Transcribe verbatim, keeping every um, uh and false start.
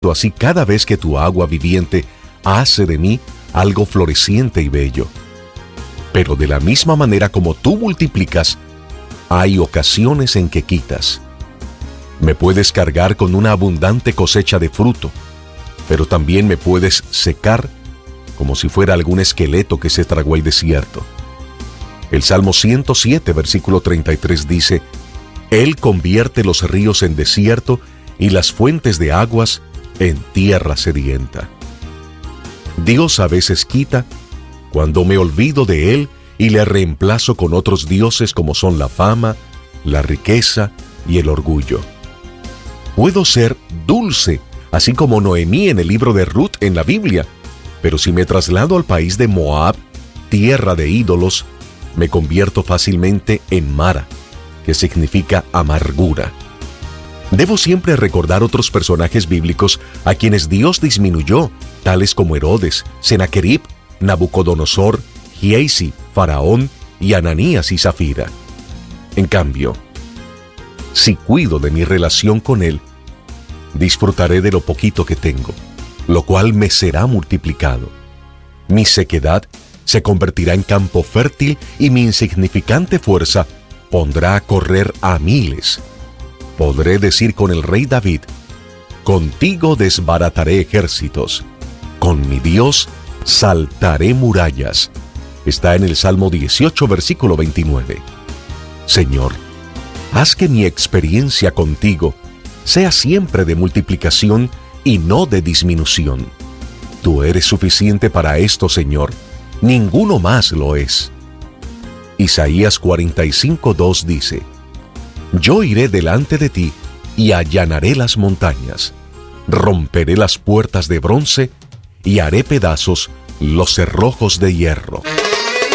así cada vez que tu agua viviente hace de mí algo floreciente y bello. Pero de la misma manera como tú multiplicas, hay ocasiones en que quitas. Me puedes cargar con una abundante cosecha de fruto, pero también me puedes secar como si fuera algún esqueleto que se tragó el desierto. El Salmo ciento siete, versículo treinta y tres dice: Él convierte los ríos en desierto y las fuentes de aguas en tierra sedienta. Dios a veces quita cuando me olvido de Él y le reemplazo con otros dioses como son la fama, la riqueza y el orgullo. Puedo ser dulce, así como Noemí en el libro de Ruth en la Biblia, pero si me traslado al país de Moab, tierra de ídolos, me convierto fácilmente en Mara, que significa amargura. Debo siempre recordar otros personajes bíblicos a quienes Dios disminuyó, tales como Herodes, Sennacherib, Nabucodonosor, Giezi, Faraón y Ananías y Zafira. En cambio, si cuido de mi relación con Él, disfrutaré de lo poquito que tengo, lo cual me será multiplicado. Mi sequedad se convertirá en campo fértil y mi insignificante fuerza pondrá a correr a miles. Podré decir con el rey David: contigo desbarataré ejércitos, con mi Dios saltaré murallas. Está en el Salmo dieciocho, versículo veintinueve. Señor, haz que mi experiencia contigo sea siempre de multiplicación y no de disminución. Tú eres suficiente para esto, Señor. Ninguno más lo es. Isaías cuarenta y cinco, dos dice: Yo iré delante de ti y allanaré las montañas, romperé las puertas de bronce y haré pedazos los cerrojos de hierro.